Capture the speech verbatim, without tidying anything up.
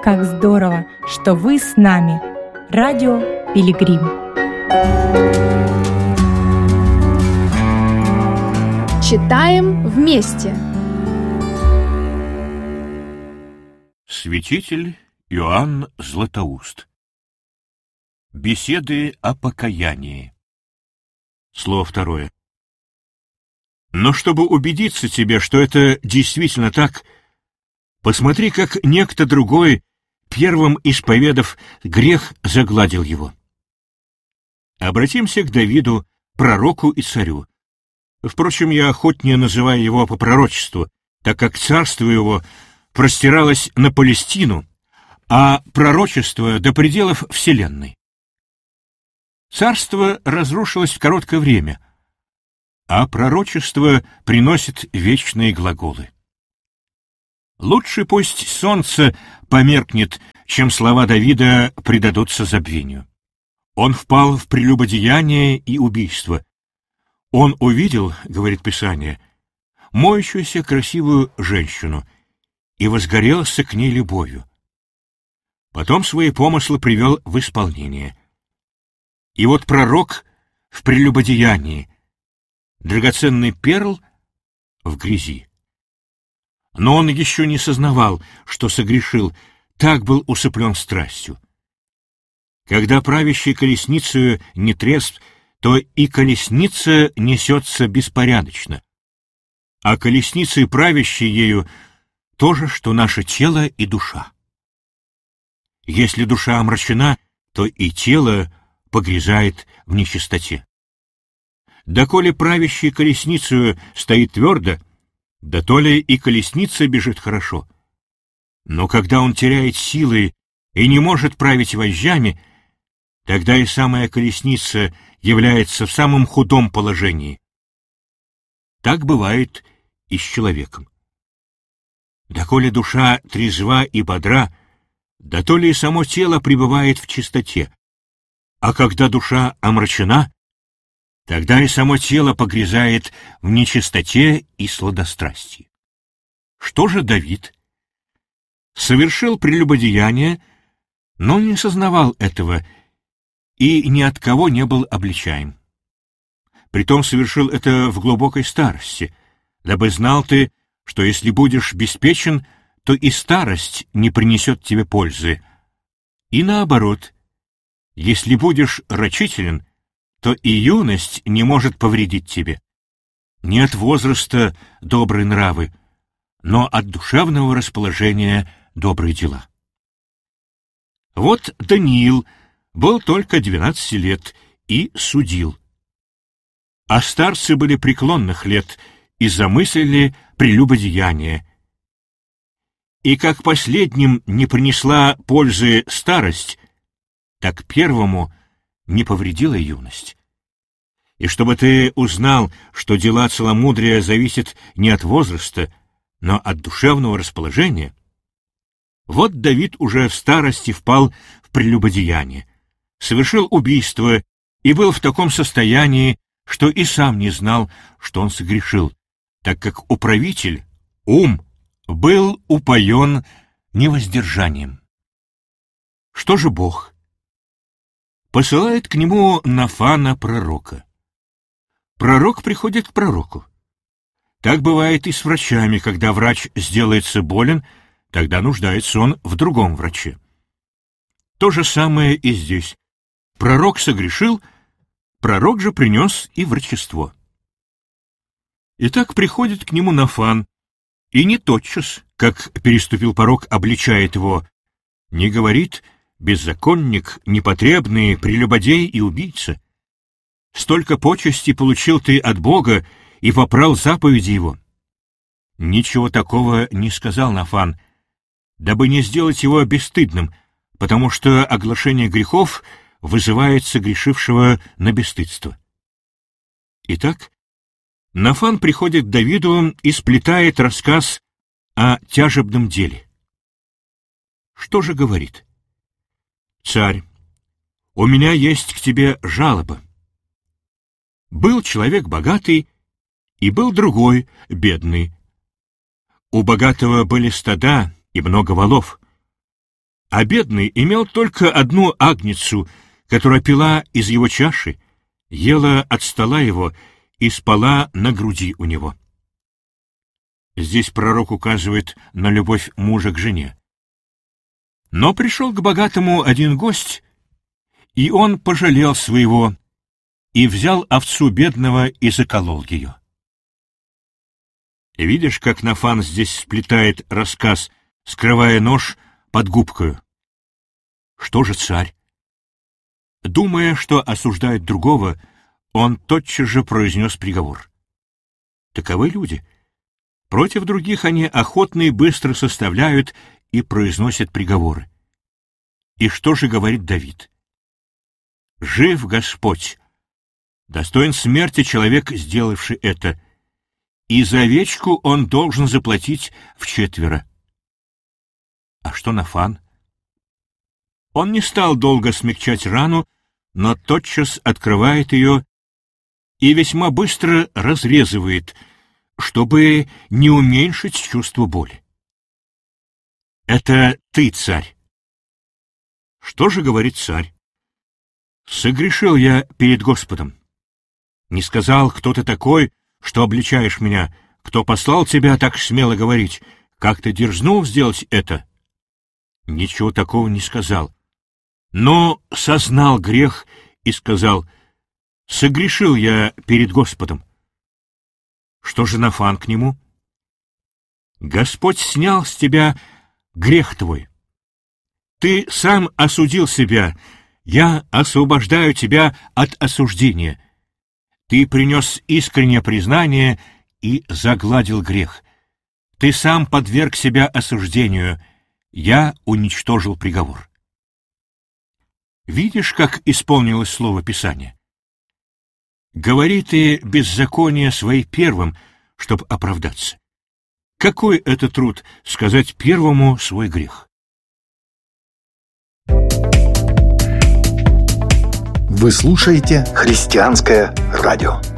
Как здорово, что вы с нами. Радио Пилигрим. Читаем вместе. Святитель Иоанн Златоуст. Беседы о покаянии. Слово второе. Но чтобы убедиться тебе, что это действительно так, посмотри, как некто другой, первым исповедав грех, загладил его. Обратимся к Давиду, пророку и царю. Впрочем, я охотнее называю его по пророчеству, так как царство его простиралось на Палестину, а пророчество до пределов вселенной. Царство разрушилось в короткое время, а пророчество приносит вечные глаголы. Лучше пусть солнце померкнет, чем слова Давида предадутся забвению. Он впал в прелюбодеяние и убийство. Он увидел, говорит Писание, моющуюся красивую женщину и возгорелся к ней любовью. Потом свои помыслы привел в исполнение. И вот пророк в прелюбодеянии, драгоценный перл в грязи. Но он еще не сознавал, что согрешил, так был усыплен страстью. Когда правящий колесницею не трезв, то и колесница несется беспорядочно, а колесницей правящей ею то же, что наше тело и душа. Если душа омрачена, то и тело погрязает в нечистоте. Доколе правящий колесницею стоит твердо, да то ли и колесница бежит хорошо. Но когда он теряет силы и не может править вожжами, тогда и самая колесница является в самом худом положении. Так бывает и с человеком. Доколе душа трезва и бодра, да то ли и само тело пребывает в чистоте, а когда душа омрачена, тогда и само тело погрязает в нечистоте и сладострастии. Что же Давид? Совершил прелюбодеяние, но не сознавал этого и ни от кого не был обличаем. Притом совершил это в глубокой старости, дабы знал ты, что если будешь беспечен, то и старость не принесет тебе пользы. И наоборот, если будешь рачителен, то и юность не может повредить тебе. Не от возраста добрые нравы, но от душевного расположения добрые дела. Вот Даниил был только двенадцати лет и судил. А старцы были преклонных лет и замыслили прелюбодеяние. И как последним не принесла пользы старость, так первому не повредила юность. И чтобы ты узнал, что дела целомудрия зависят не от возраста, но от душевного расположения, вот Давид уже в старости впал в прелюбодеяние, совершил убийство и был в таком состоянии, что и сам не знал, что он согрешил, так как управитель, ум, был упоен невоздержанием. Что же Бог? Посылает к нему Нафана пророка. Пророк приходит к пророку. Так бывает и с врачами, когда врач сделается болен, тогда нуждается он в другом враче. То же самое и здесь. Пророк согрешил, пророк же принес и врачество. Итак, приходит к нему Нафан, и не тотчас, как переступил порог, обличает его, не говорит: беззаконник, непотребный, прелюбодей и убийца. Столько почести получил ты от Бога и попрал заповеди его. Ничего такого не сказал Нафан, дабы не сделать его бесстыдным, потому что оглашение грехов вызывает согрешившего на бесстыдство. Итак, Нафан приходит к Давиду и сплетает рассказ о тяжебном деле. Что же говорит? «Царь, у меня есть к тебе жалоба. Был человек богатый, и был другой бедный. У богатого были стада и много волов. а бедный имел только одну агнецу, которая пила из его чаши, ела от стола его и спала на груди у него. Здесь пророк указывает на любовь мужа к жене. Но пришел к богатому один гость, и он пожалел своего, и взял овцу бедного и заколол ее. Видишь, как Нафан здесь сплетает рассказ, скрывая нож под губкою. Что же царь? Думая, что осуждает другого, он тотчас же произнес приговор. Таковы люди. Против других они охотно и быстро составляют и произносят приговоры. И что же говорит Давид? «Жив Господь! Достоин смерти человек, сделавший это, и за овечку он должен заплатить вчетверо». А что Нафан? Он не стал долго смягчать рану, но тотчас открывает ее и весьма быстро разрезывает, чтобы не уменьшить чувство боли. Это ты, царь. Что же говорит царь? Согрешил я перед Господом. Не сказал, кто ты такой, что обличаешь меня, кто послал тебя так смело говорить, как ты дерзнул сделать это? Ничего такого не сказал. Но сознал грех и сказал: согрешил я перед Господом. Что же Нафан к нему? Господь снял с тебя грех твой. Ты сам осудил себя, я освобождаю тебя от осуждения. Ты принес искреннее признание и загладил грех. Ты сам подверг себя осуждению, я уничтожил приговор. Видишь, как исполнилось слово Писания? Говори ты беззаконие свои первым, чтоб оправдаться. Какой это труд сказать первому свой грех? Вы слушаете «Христианское радио».